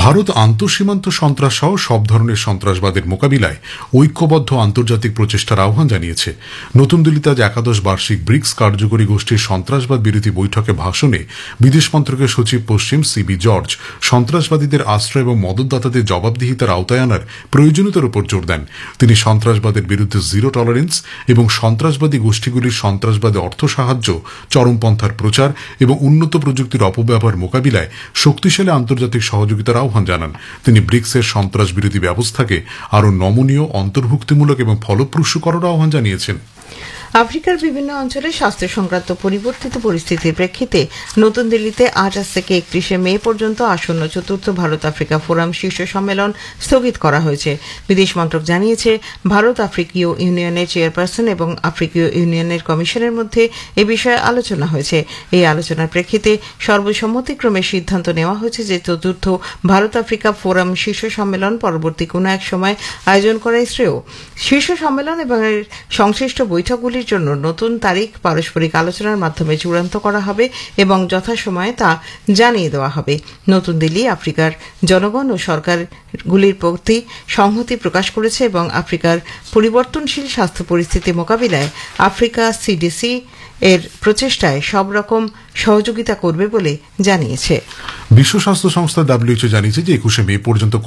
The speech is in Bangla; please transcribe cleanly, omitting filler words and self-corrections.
ভারত আন্তঃসীমান্ত সন্ত্রাস সহ সব ধরনের সন্ত্রাসবাদের মোকাবিলায় ঐক্যবদ্ধ আন্তর্জাতিক প্রচেষ্টার আহ্বান জানিয়েছে। নতুন দিল্লিতে আজ একাদশ বার্ষিক ব্রিক্স কার্যকরী গোষ্ঠীর সন্ত্রাসবাদ বিরোধী বৈঠকে ভাষণে বিদেশ মন্ত্রকের সচিব পশ্চিম সিবি জর্জ সন্ত্রাসবাদীদের আশ্রয় এবং মদতদাতাদের জবাবদিহিতার আওতায় আনার প্রয়োজনীয়তার উপর জোর দেন। তিনি সন্ত্রাসবাদের বিরুদ্ধে জিরো টলারেন্স এবং সন্ত্রাসবাদী গোষ্ঠীগুলির সন্ত্রাসবাদে অর্থ সাহায্য, চরমপন্থার প্রচার এবং উন্নত প্রযুক্তির অপব্যবহার মোকাবিলায় শক্তিশালী আন্তর্জাতিক সহযোগিতার আহ্বান জানান। তিনি ব্রিক্সের সন্ত্রাস বিরোধী ব্যবস্থাকে আরও নমনীয়, অন্তর্ভুক্তিমূলক এবং ফলপ্রসূ করার আহ্বান জানিয়েছেন। আফ্রিকার বিভিন্ন অঞ্চলে স্বাস্থ্য সংক্রান্ত পরিবর্তিত পরিস্থিতির প্রেক্ষিতে নতুন দিল্লিতে ৮ থেকে ৩১ মে পর্যন্ত আসন্ন চতুর্থ ভারত আফ্রিকা ফোরাম শীর্ষ সম্মেলন স্থগিত করা হয়েছে। বিদেশ মন্ত্রক জানিয়েছে, ভারত আফ্রিকীয় ইউনিয়নের চেয়ারপারসন এবং আফ্রিকীয় ইউনিয়নের কমিশনের মধ্যে এ বিষয়ে আলোচনা হয়েছে। এই আলোচনার প্রেক্ষিতে সর্বসম্মতিক্রমে সিদ্ধান্ত নেওয়া হয়েছে যে চতুর্থ ভারত আফ্রিকা ফোরাম শীর্ষ সম্মেলন পরবর্তী কোনো এক সময় আয়োজন করাই শ্রেয়। শীর্ষ সম্মেলন এবং এর সংশ্লিষ্ট বৈঠকগুলির জন্য নতুন তারিখ পারস্পরিক আলোচনার মাধ্যমে চূড়ান্ত করা হবে এবং যথাসময়ে তা জানিয়ে দেওয়া হবে। নতুন দিল্লি আফ্রিকার জনগণ ও সরকারগুলির প্রতি সংহতি প্রকাশ করেছে এবং আফ্রিকার পরিবর্তনশীল স্বাস্থ্য পরিস্থিতি মোকাবিলায় আফ্রিকা সিডিসি এর প্রচেষ্টায় সব রকম সহযোগিতা করবে বলে জানিয়েছে। বিশ্ব স্বাস্থ্য সংস্থা WHO জানিয়েছে যে ২১ মে পর্যন্ত